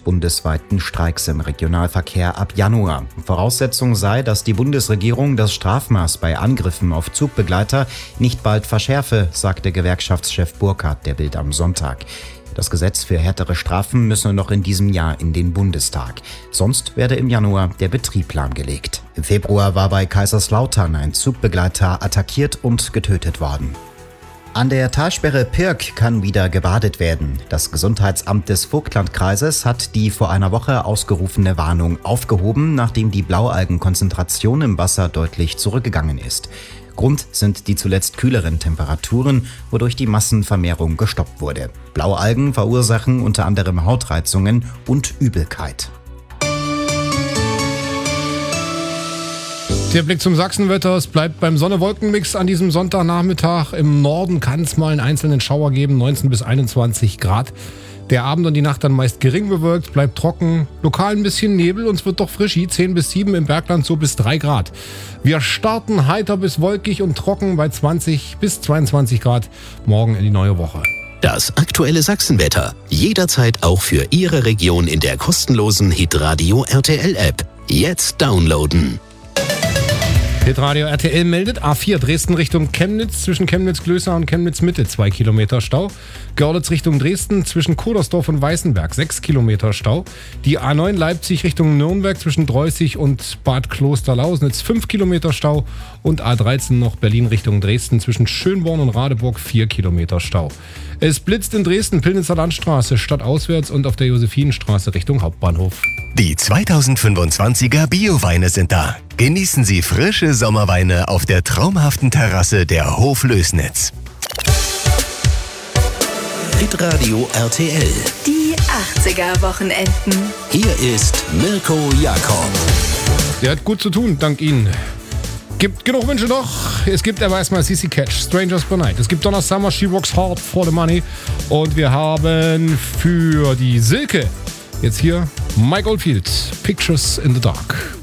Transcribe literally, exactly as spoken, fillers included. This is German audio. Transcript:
mit bundesweiten Streiks im Regionalverkehr ab Januar. Voraussetzung sei, dass die Bundesregierung das Strafmaß bei Angriffen auf Zugbegleiter nicht bald verschärfe, sagte Gewerkschaftschef Burkhardt der Bild am Sonntag. Das Gesetz für härtere Strafen müsse noch in diesem Jahr in den Bundestag. Sonst werde im Januar der Betrieb lahmgelegt. Im Februar war bei Kaiserslautern ein Zugbegleiter attackiert und getötet worden. An der Talsperre Pirk kann wieder gebadet werden. Das Gesundheitsamt des Vogtlandkreises hat die vor einer Woche ausgerufene Warnung aufgehoben, nachdem die Blaualgenkonzentration im Wasser deutlich zurückgegangen ist. Grund sind die zuletzt kühleren Temperaturen, wodurch die Massenvermehrung gestoppt wurde. Blaualgen verursachen unter anderem Hautreizungen und Übelkeit. Der Blick zum Sachsenwetter. Es bleibt beim Sonne-Wolken-Mix an diesem Sonntagnachmittag. Im Norden kann es mal einen einzelnen Schauer geben, neunzehn bis einundzwanzig Grad. Der Abend und die Nacht dann meist gering bewölkt, bleibt trocken, lokal ein bisschen Nebel und es wird doch frischi, zehn bis sieben, im Bergland so bis drei Grad. Wir starten heiter bis wolkig und trocken bei zwanzig bis zweiundzwanzig Grad morgen in die neue Woche. Das aktuelle Sachsenwetter. Jederzeit auch für Ihre Region in der kostenlosen Hitradio R T L-App. Jetzt downloaden. Hitradio R T L meldet A vier Dresden Richtung Chemnitz, zwischen Chemnitz-Glößer und Chemnitz-Mitte zwei Kilometer Stau. Görlitz Richtung Dresden, zwischen Kodersdorf und Weißenberg sechs Kilometer Stau. Die A neun Leipzig Richtung Nürnberg, zwischen Dreußig und Bad Klosterlausnitz fünf Kilometer Stau. Und A dreizehn noch Berlin Richtung Dresden, zwischen Schönborn und Radeburg vier Kilometer Stau. Es blitzt in Dresden, Pillnitzer Landstraße, stadtauswärts und auf der Josephinenstraße Richtung Hauptbahnhof. Die zweitausendfünfundzwanziger Bio-Weine sind da. Genießen Sie frische Sommerweine auf der traumhaften Terrasse der Hof Lößnitz. Hitradio R T L. Die achtziger-Wochenenden. Hier ist Mirko Jakob. Der hat gut zu tun, dank Ihnen. Gibt genug Wünsche noch. Es gibt aber erstmal C C Catch, Strangers by Night. Es gibt Donna Summer, She Works Hard for the Money. Und wir haben für die Silke jetzt hier Mike Oldfield, Pictures in the Dark.